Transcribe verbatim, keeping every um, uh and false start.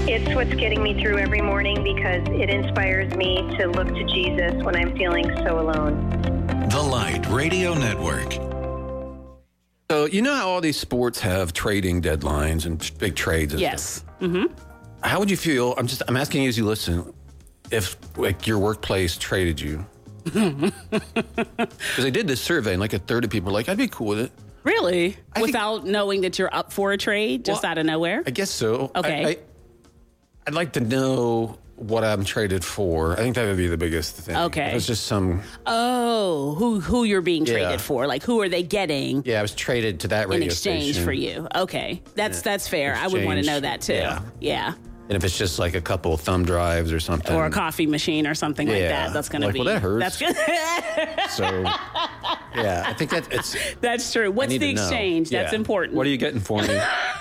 It's what's getting me through every morning because it inspires me to look to Jesus when I'm feeling so alone. The Light Radio Network. So, you know how all these sports have trading deadlines and big trades and Yes. stuff? Mm-hmm. How would you feel? I'm just, I'm asking you as you listen, if like your workplace traded you. Because they did this survey and like a third of people were like, I'd be cool with it. Really? I think- Without knowing that you're up for a trade, just Well, out of nowhere? I guess so. Okay. I, I, I'd like to know what I'm traded for. I think that would be the biggest thing. Okay. It's just some, Oh, who who you're being Yeah. traded for? Like, who are they getting yeah, I was traded to that in radio exchange station. for you? Okay, that's that's fair. I would want to Exchange. know that too. Yeah. yeah. And if it's just like a couple thumb drives or something. Or a coffee machine or something like Yeah. that. That's going to Like, be. well, that hurts. That's good. So, yeah, I think that it's. That's true. I What's need the to know. exchange? That's Yeah. important. What are you getting for me?